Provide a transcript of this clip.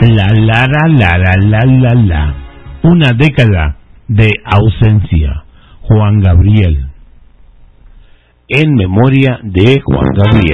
La. Una década de ausencia. Juan Gabriel. En memoria de Juan Gabriel.